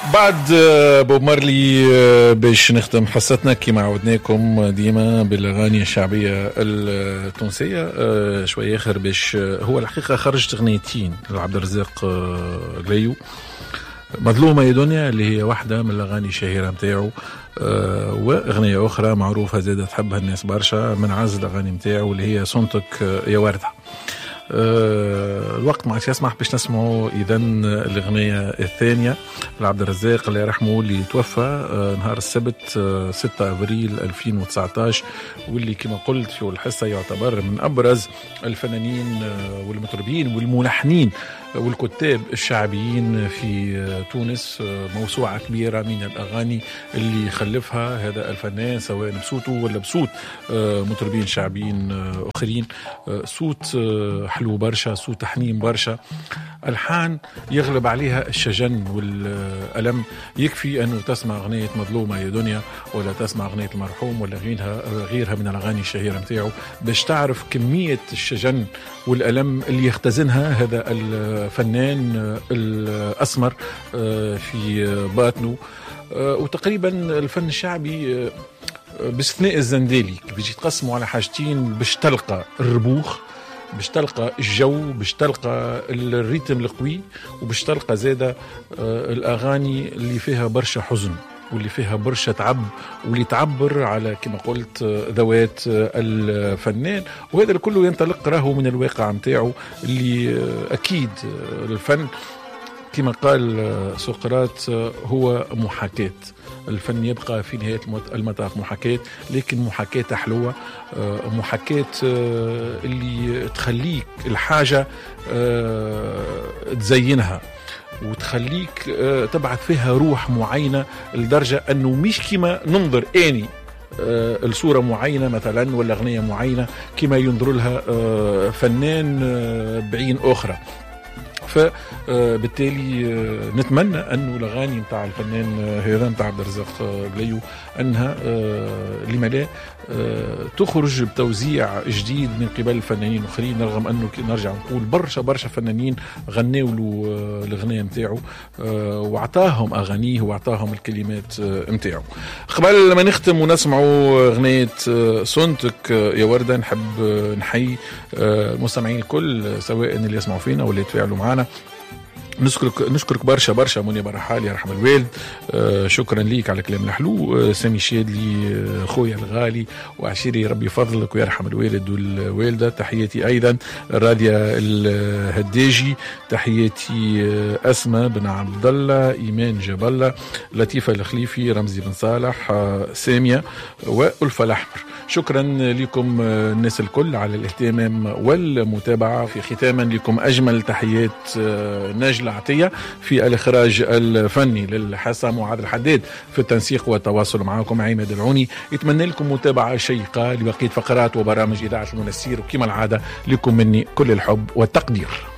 بعد بوب مارلي باش نختم حصتنا كما عودناكم ديما بالاغاني الشعبيه التونسيه. شويه اخر باش هو الحقيقه خرجت اغنيتين لعبد الرزاق غليو، مظلومه يا دنيا اللي هي واحده من الاغاني الشهيره نتاعو، واغنيه اخرى معروفه زاده تحبها الناس برشا من عز الاغاني نتاعو اللي هي صنتك يا ورده. الوقت ما عادش يسمح باش نسمعوا اذا الاغنيه الثانيه لعبد الرزاق الله يرحمه اللي توفى نهار السبت 6 ابريل 2019، واللي كما قلت في الحصه يعتبر من ابرز الفنانين والمطربين والملحنين والكتاب الشعبيين في تونس. موسوعه كبيره من الاغاني اللي خلفها هذا الفنان سواء بصوته ولا بصوت مطربين شعبيين اخرين. صوت حلو برشا، صوت حنين برشا، الحان يغلب عليها الشجن والألم. يكفي أنه تسمع أغنية مظلومة يا دنيا ولا تسمع أغنية المرحوم ولا غيرها من الأغاني الشهيرة متاعه باش تعرف كمية الشجن والألم اللي يختزنها هذا الفنان الأسمر في باطنه. وتقريبا الفن الشعبي باستثناء الزندالي بيجي تقسموا على حاجتين باش تلقى الربوخ، باش تلقى الجو، باش تلقى الريتم القوي، وباش تلقى زادة الأغاني اللي فيها برشا حزن واللي فيها برشا تعب واللي تعبر على كما قلت ذوات الفنان. وهذا الكل ينطلق راهو من الواقع متاعه اللي أكيد الفن كما قال سقراط هو محاكاة. الفن يبقى في نهاية المطاف محاكاة، لكن محاكاة حلوة، محاكاة اللي تخليك الحاجة تزينها وتخليك تبعث فيها روح معينة لدرجة أنه مش كما ننظر آني الصورة معينة مثلا ولا أغنية معينة كما ينظر لها فنان بعين أخرى. فبالتالي نتمنى أنه الأغاني نتاع الفنان هذا نتاع عبد الرزاق غليو أنها لما لا تخرج بتوزيع جديد من قبل الفنانين الآخرين، رغم أنه نرجع نقول برشا فنانين غنوا له الأغنية متاعه وعطاهم أغانيه وعطاهم الكلمات متاعه. قبل ما نختم ونسمعوا أغنية صنتك يا وردة نحب نحيي المستمعين الكل سواء اللي يسمعوا فينا ولا يتفاعلوا معنا. نشكرك برشا منى برحال يا رحم الوالد، شكرا ليك على كلام الحلو. سامي شادلي خويا الغالي وعشيري ربي يفضلك ويرحم الوالد والوالدة. تحياتي أيضا راديا الهداجي، تحياتي أسماء بن عبد الله، إيمان جبلة، لطيفة الخليفي، رمزي بن صالح، سامية وألفة الأحمر. شكرا لكم الناس الكل على الاهتمام والمتابعة. في ختاما لكم أجمل تحيات ناجل عطية في الإخراج الفني للحصة، معاذ الحداد في التنسيق والتواصل معكم عماد العوني. يتمنى لكم متابعة شيقة لبقية فقرات وبرامج إذاعة المنسير، وكما العادة لكم مني كل الحب والتقدير.